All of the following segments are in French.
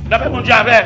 D'après mon Dieu avec.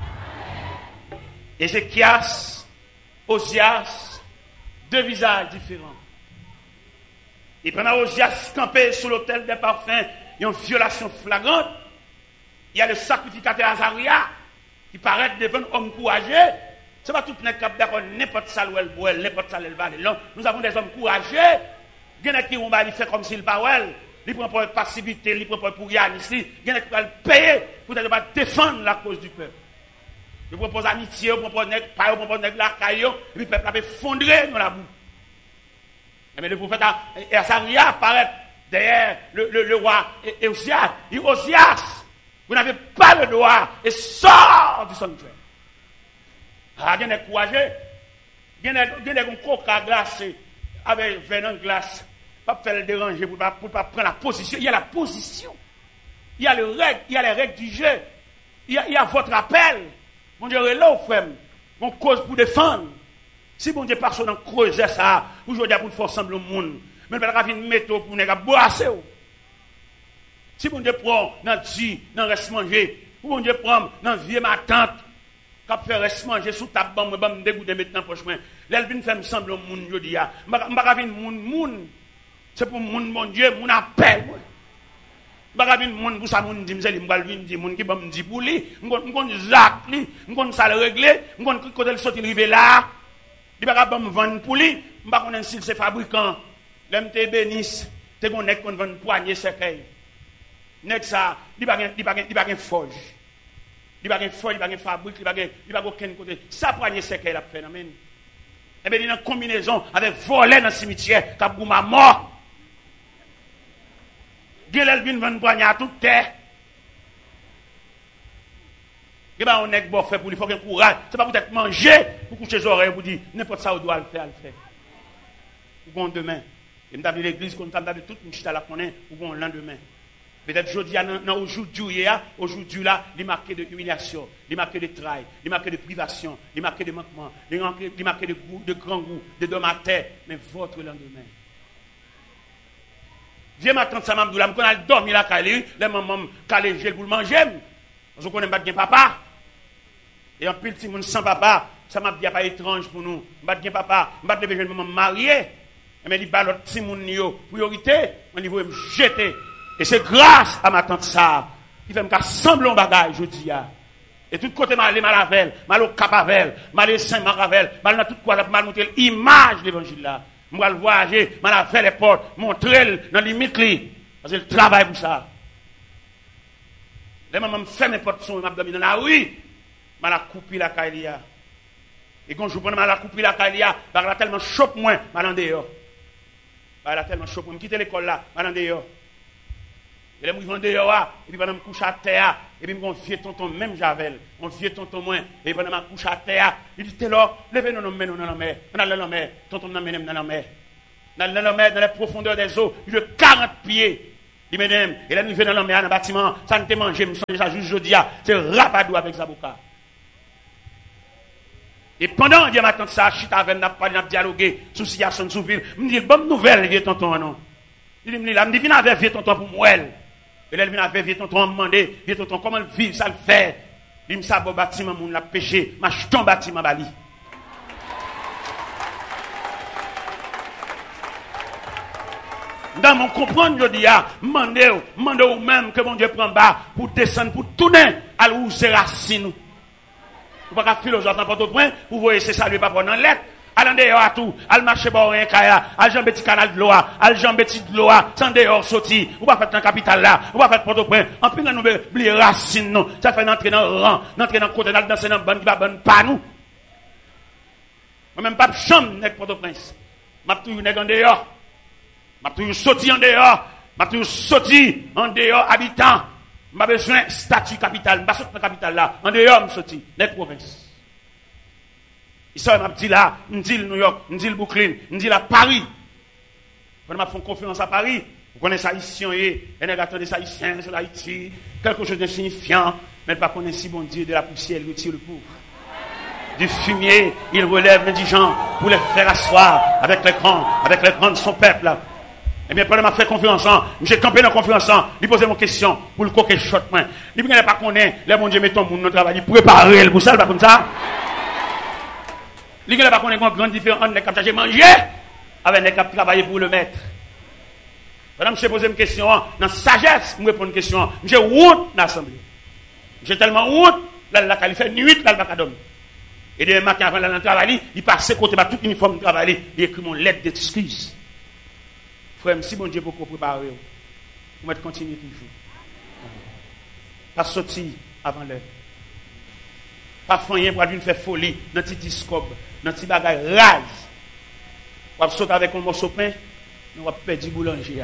Ézéchias, Osias, deux visages différents. Et pendant Osias campé sur l'autel des parfums, il y a une violation flagrante. Il y a le sacrificateur Azaria qui paraît devant un homme courageux. Ce n'est pas tout le monde qui est d'accord, n'importe ça où elle boit, n'importe ça où elle va. Nous avons des hommes courageux. Il y en a qui vont faire comme s'il parle. Il prend pour passivité, il prend pour Yann ici. Il y en a qui vont payer pour défendre la cause du peuple. Je propose amitié, je propose la caillou, et puis le peuple a effondré dans la boue. Mais le prophète Azaria apparaît derrière le roi Osias. Il dit Osias, vous n'avez pas le droit et sort du sanctuaire. Ah, il y a des courageux. Il y a des coca glacés avec venin glace. Pas faire le déranger pour ne pas prendre la position. Il y a la position. Il y a les règles du jeu. Il y a votre appel. Mon Dieu, là où frère, on cause pour défendre. Si mon Dieu passe dans creuser ça, aujourd'hui pour faire sembler au monde, mais il va y une méthode pour ne pas boire. Si mon Dieu prend dans le reste manger, ou mon Dieu prend dans le vieux ma tante, quand fait reste manger sous ta banque, je vais me dégoûter maintenant prochainement. L'elvin fait me sembler au monde, je dis, je ne vais pas venir monde. C'est pour mon Dieu, mon appel. Je ne vais pas venir monde pour ça, mon dit, je vais venir monde qui va me dire pour lui, je vais zac lui, je vais ça le régler, je vais quand elle sortir arriver là, il va me vendre pour lui, je ne vais pas connaître si c'est fabricant. L'MT bénisse, tu connais qu'on vend poignée cercueil. Nek ça, il va pas forge. Il va pas forge, il va pas fabrique, il va aucun côté. Ça poignée cercueil la phénomène. Et bien il y a une combinaison avec voler dans le cimetière, cap ma mort. Gelel vinn vendre poignée à toute terre. Et ben on est bon fait pour lui, faut qu'il courage. C'est pas pour être manger, pour coucher les oreilles, pour dire n'importe ça on doit le faire. Pour demain. Et nous avons l'église comme ça, nous avons toute une chita là qu'on est, pour le lendemain. Peut-être aujourd'hui, aujourd'hui là, il est marqué de humiliation, il est marqué de travail, il est marqué de privation, il est marqué de manquement, il est marqué de grand goût, de dommage à terre, mais votre lendemain. Viens ma tante Samam là, quand elle dormir là, les mamans calé gel pour le manger, parce qu'on n'aime pas bien papa. Et en plus, si on sans papa, ça m'a dit pas étrange pour nous. Pas bien papa, pas de jeune maman mariée. Mais il balot si mon priorité, on niveau me jeter. Et c'est grâce à ma tante ça qui fait me sembler un bagage, je dis. Et tout côté mal avec, mal au capavel, mal saint maravel, mal dans tout quoi mal montrer l'image de l'évangile là. Moi le voyager, mal avec les portes, montrer dans limite li parce que le travail pour ça. Les mamans me fait mes portes sont m'a dormi dans la rue, mal a coupé la caïlia. Et quand je prends mal a coupé la caïlia, par là tellement chope moins, mal en dehors. Par là tellement chope, me quitter l'école là, mal en dehors. Et là, je vais dehors, et puis pendant que je me couche à terre, et puis mon vieux tonton, même Javel, mon vieux tonton moins, et pendant que je me couche à terre, il dit, t'es là, levez-nous dans la mer, on a la mer, tonton nous mène dans la mer. Dans la mer, dans les profondeurs des eaux, il a 40 pieds. Il m'aime, et là, nous venons dans la mer, dans le bâtiment, ça ne te mange, je me sens déjà juste jeudi, c'est rapadou avec Zaboka. Et pendant, Dieu m'attend ça, chita avec, n'a pas dialogué, sous situation, sous ville, me dit, bonne nouvelle, vieux tonton, non. Il me dit, viens avec vieux tonton pour moi. Et là, il vient avec vieux tonton, me demander, vieux tonton, comment le vivre, ça le fait. Il me dit, bon bâtiment, mon l'a péché, ma jeton bâtiment, bali. Dans mon comprendre, je dis, demandez ou même que mon Dieu prend bas pour descendre, pour tourner à où c'est racine. Vous ne pouvez pas philosophe dans votre point, vous voyez, c'est ça, lui, pas pour dans lettre. Allez dehors à tout, allez marcher par un kaya, allez jambe petit canal de l'eau, allez jambe petit de l'eau, sans dehors sorti, ou pas faire dans la capitale là, ou pas faire Port-au-Prince, en plus, nous oublier racine, non, ça fait entrer dans le rang, entrer dans le côté, danser dans le ban, qui va ban pas nous. Moi-même, pas de chambre, n'est Port-au-Prince. M'a toujours nèg en dehors, m'a toujours sorti en dehors, m'a toujours sorti en dehors, habitant, m'a besoin statut capitale, m'a sorti dans la capitale là, en dehors, m'a sorti, n'est province. Ça m'a dit là, me dit New York, me dit Brooklyn, me dit là Paris. Quand m'a fait confiance à Paris, vous connaissez haïtien et attendez ça haïtien sur Haïti, quelque chose d'insignifiant, mais pas connaître si bon Dieu de la poussière il retire le pauvre. Du fumier, il relève l'indigent pour les faire asseoir avec les grands de son peuple là. Eh bien, pendant que je fais conférence, j'ai campé dans la conférence, il posait mon question pour le coquet shot. Il ne pas connaître, les mon Dieu, met ton monde dans le travail, il préparer pour ça, pas comme ça. Il ne pas connaître une grande différence entre les cap qui manger avec les cap qui travaillent pour le maître. Madame, je pose une question, dans sagesse, je réponds une question. J'ai route dans l'assemblée. J'ai tellement route, là, il fait nuit, là, il va dormir. Et demain matin, avant d'aller travailler, il passe côté tout uniforme de travail, il écrit mon lettre d'excuse. Frère, si mon Dieu peut préparer, vous mettez continuer toujours. Pas sortir avant l'heure. Pas faire pour une faire folie dans petit discope, dans petit bagage rase. Vous sauter avec un morceau de pain, nous va perdre boulanger.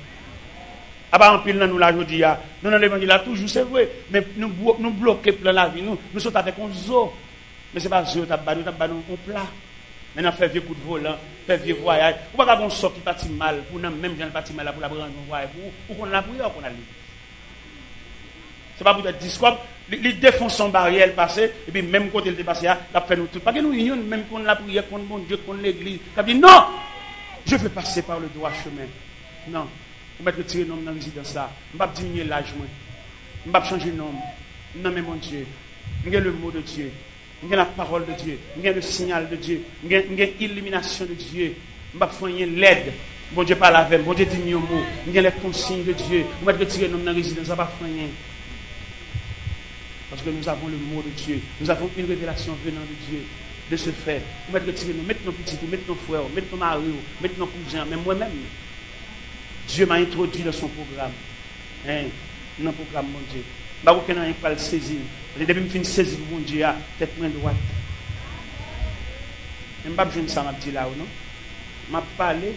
Ah bah en pile nous la jodi a. Nous dans l'évangile toujours c'est vrai, mais nous bloquer plein la vie nous saute avec un zoo. Mais c'est pas zoo t'as badou un plat. Maintenant faire vieux coup de volant, faire vieux voyage. Ou pas qu'on sort qui parti mal pour nous même gens parti mal pour la prendre un voyage pour qu'on la prière qu'on a lu. C'est pas pour être discours, il défonce son barrière passé et puis même côté il dépassé là, il fait nous tout. Pas que nous unions même qu'on la prière contre mon Dieu, contre l'église. Il dit non. Je veux passer par le droit chemin. Non. Je vais retirer le nom dans la résidence là. Je ne vais pas diminuer l'âge. Je ne vais pas changer le nom. Non, mais mon Dieu. J'ai le mot de Dieu. J'ai la parole de Dieu. J'ai le signal de Dieu. J'ai l'illumination de Dieu. Je ne vais pas faire l'aide. Bon Dieu parle avec moi. Bon Dieu dit mon mot. J'ai les consignes de Dieu. Je vais retirer le nom dans la résidence. Je ne vais pas faire rien. Parce que nous avons le mot de Dieu. Nous avons une révélation venant de Dieu. De ce fait, nous mettons retirer nous, mettons nos petits, mettons nos frères, mettons nos maris, mettons nos cousins, même moi-même. Dieu m'a introduit dans son programme. Dans le programme, mon Dieu. Je ne sais pas pas le saisir. Depuis que je finis de saisir, mon Dieu, tête moins droite. Je ne sais pas si ça m'a dit là ou non. Je m'a parlé.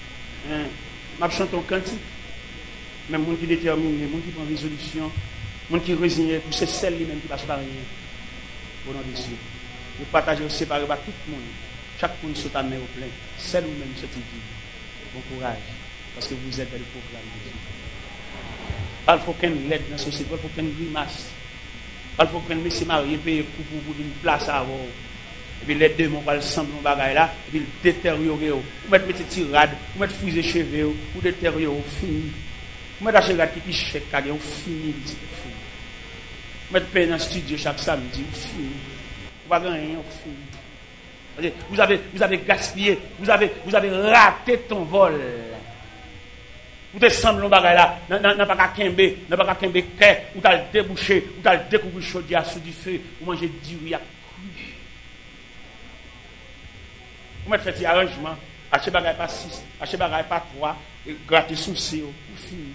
Je chanté un cantique. Même les gens qui déterminent, les gens qui prennent résolution, les gens qui résignent, c'est celle même qui passe par rien. Au nom de Dieu. Nous partageons séparés par tout le monde. Chaque monde saute à main au plein. Celle ou même cette vie. Bon courage. Parce que vous êtes dans le programme de Dieu. Il faut qu'un l'aide dans la société. Il faut qu'un grimace. Il faut qu'un monsieur marié paye pour une place à avoir. Et puis les deux vont le semble de bagaille là. Et puis le détériorer. Vous mettez des tirades. Vous mettez fusée cheveux. Vous détériorer. Fini. Vous mettez des cheveux qui pichent. Vous fini. Vous mettez payer dans le studio chaque samedi. Fini. Vous avez gaspillé, vous avez raté ton vol. Vous êtes semblé là, n'a pas qu'à kembe, vous avez débouché, vous avez découvert chaudière sous du feu, vous mangez du riz à cru. Vous mettez fait des arrangements, achetez bagaille pas 6, achetez bagaille pas 3, et grattez souci, vous finissez.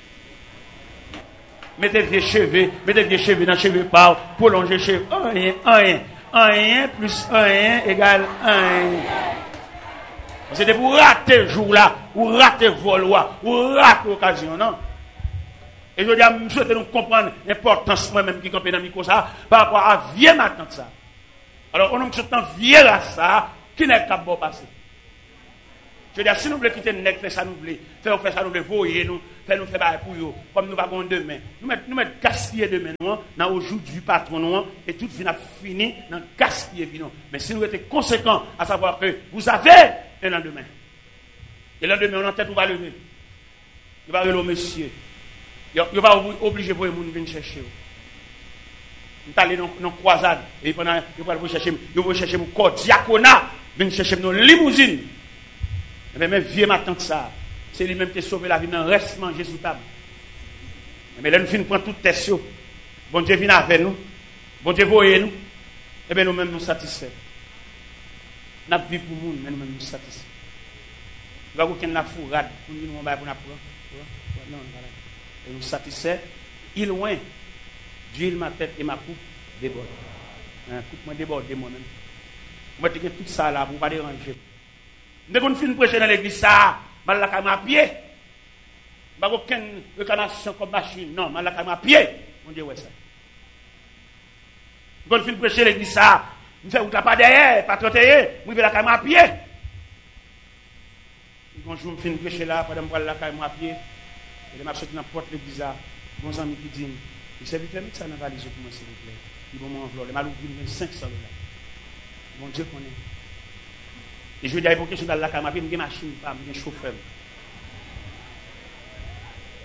Mettez vieux cheveux dans les cheveux par, prolongez cheveux, rien. 1 plus 1 égale 1. C'était pour rater le jour là, ou rater le vol, ou rater l'occasion, non? Et je dis à nous souhaiter nous comprendre l'importance moi-même qui campé dans le micro ça, par rapport à vieux matin ça. Alors, on nous souhaite vieux là ça, qui n'est pas bon passé. Je veux dire, si nous voulons quitter le nec, faire ça nous voulons, faire ça nous voulons, voyer nous, faire nous faire bailler pour eux, comme nous avons demain. Nous mettons gaspiller demain, nous, dans le jour du patron, nous, et tout vient fini dans gaspiller, nous. Mais si nous étions conséquents, à savoir que vous avez un lendemain. Et le lendemain, on en tête, on va lever. Il va lever au monsieur. Il va obliger pour les gens de venir chercher. Nous allons aller dans une croisade, et pendant, il va chercher mon corps diaconat, venir chercher nos limousines. Mais même vieux ma tante ça, c'est lui-même qui a sauvé la vie, mais reste manger sous table. Mais là, nous finissons prendre toute tête. Bon Dieu vient avec nous. Bon Dieu voyez nous. Et bien nous-mêmes nous satisfaits. Nous vivons pour nous, mais nous-mêmes nous satisfaits. Il va y avoir la fourrade pour nous pour nous apprendre. Non, voilà. Et nous satisfaits. Il loin, d'huile ma tête et ma coupe déborde. Coupe moi déborde moi-même. Moi, je tout ça là pour ne pas déranger. Dès qu'on finit de prêcher dans l'église, ça, je vais à pied. Je n'ai aucune réclamation comme machine. Non, je vais à pied. On dit, ouais, ça. Quand on finit de prêcher dans l'église, ça, je fais pas derrière, pas trotter, je vais à pied. Quand je finis de prêcher là, pendant que je vais à pied, et je vais sortir dans la porte de l'église, mon ami qui dit, il s'est vite mis ça dans la valise pour moi, s'il vous plaît. Il va m'envelopper. Il m'a ouvert 500 $. Mon Dieu connaît. Et je dis à l'époque, je suis dans la caméra, j'ai une machine, j'ai un chauffeur.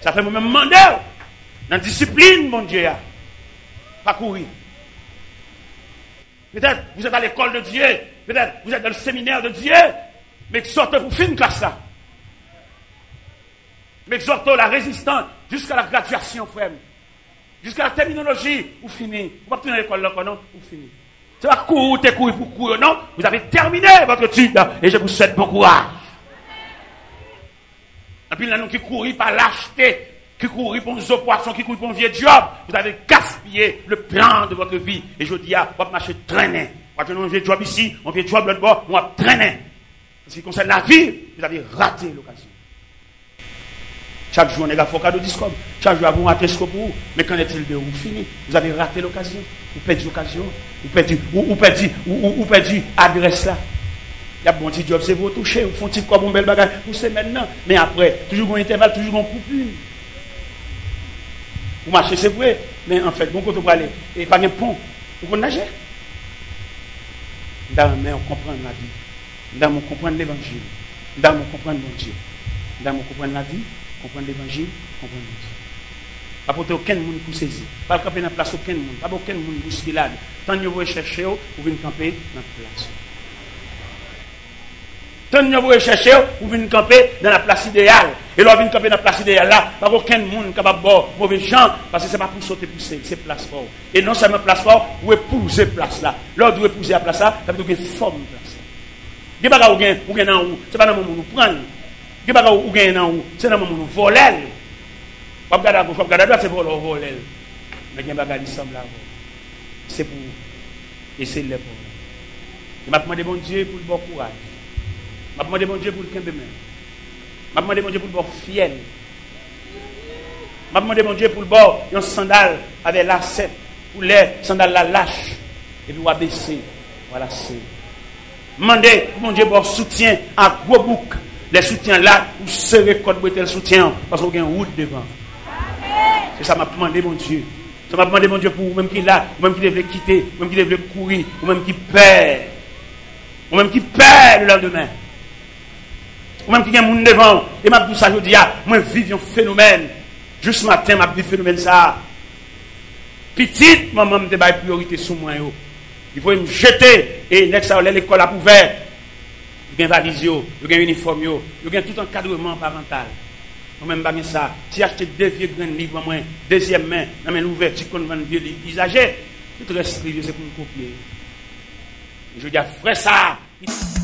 Ça fait moi-même demander dans la discipline, mon Dieu. Pas courir. Peut-être vous êtes à l'école de Dieu. Peut-être vous êtes dans le séminaire de Dieu. Mais exhortez pour finir classe là. Mais exhortez la résistance jusqu'à la graduation, frère. Jusqu'à la terminologie, vous finissez. Vous ne pouvez pas à l'école là, non? Vous finissez. C'est pas courir pour courir, non? Vous avez terminé votre étude et je vous souhaite bon courage. Et puis là, nous qui courons par lâcheté, qui courons pour nos poissons, qui courons pour un vieux job, vous avez gaspillé le plan de votre vie. Et je dis, vous va marcher traîner. Vous avez un vieux job ici, un vieux job l'autre bord, on va traîner. En ce qui concerne la vie, vous avez raté l'occasion. Chaque jour, on est là, il faut cadeau discours. Chaque jour, vous ratez ce que vous. Mais qu'en est-il de vous fini? Vous avez raté l'occasion. Vous perdez l'occasion. Vous perdez l'adresse là. Il y a un bon petit job, c'est vous toucher. Vous font un petit quoi, bon bel bagage. Vous savez maintenant. Mais après, toujours un intervalle, toujours un coupure. Vous marchez, c'est vrai. Mais en fait, bon côté, vous allez. Et pas de pont. Vous pouvez nager. Dans on comprend la vie. Dans on comprend l'évangile. Dans on comprend mon Dieu. Dans on comprend la vie. Comprendre l'évangile, comprendre Dieu. Pas porter aucun monde pour saisir. Pas camper dans la place aucun monde. Pas aucun monde bousculade. Tant que vous cherchez, vous venez camper dans la place. Tant que vous cherchez, vous venez camper dans la place idéale. Et là, vous venez camper dans la place idéale là. Pas aucun monde capable de boire mauvais gens. Parce que ce n'est pas pour sauter pousser, c'est place fort. Et non seulement place fort, vous épouser place là. L'autre vous épouser la place là, ça veut dire qu'il y a une forme de place là. Il n'y a pas de gain dans où. Ce n'est pas dans le moment où nous prenons. Qui va ou gagner dans où c'est dans le moment où voler pas regarder à gauche pas regarder à droite c'est voler mais il bagage semble là c'est pour essayer de pour il m'a demandé bon Dieu pour le bon courage m'a demandé bon Dieu pour le kembe même m'a demandé bon Dieu pour le bon fiel m'a demandé bon Dieu pour le bon un sandal avec lacet pour les sandales la lâche et puis on va baisser voilà c'est demander mon Dieu pour soutien à gros bouc. Les soutiens là, vous serrez code le soutien parce qu'on a une route devant. C'est ça m'a demandé mon Dieu. Ça m'a demandé mon Dieu pour vous-même qui est là, vous-même qui devez quitter, vous-même qui devez courir, vous-même qui perd. Vous-même qui perd le lendemain. Vous-même qui a un monde devant. Et m'a dit ça, je dis, moi vive un phénomène. Juste matin, m'a dit phénomène ça. Petite, maman me débat priorité sur moi. Il faut me jeter et next à l'école a ouvert. Il y a une valise, il y a un uniforme, il y a tout encadrement parental. Moi-même, pas ça. Si acheter 2 vieux grands livres, moi, deuxième main, dans une ouverture qu'on vend vieux livres usagés, tout reste c'est pour me copier. Je dis, frère, ça.